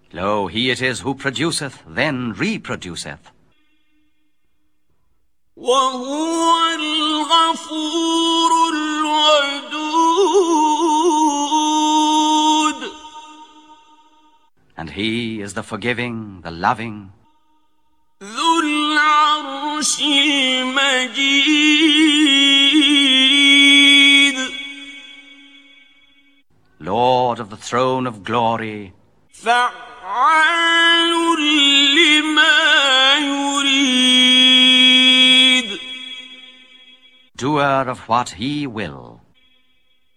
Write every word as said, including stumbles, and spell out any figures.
Lo, he it is who produceth, then reproduceth. وهو الغفور الودود. And he is the forgiving, the loving, ذو العرش المجيد. Lord of the throne of glory, فعال لما يريد. doer of what he will.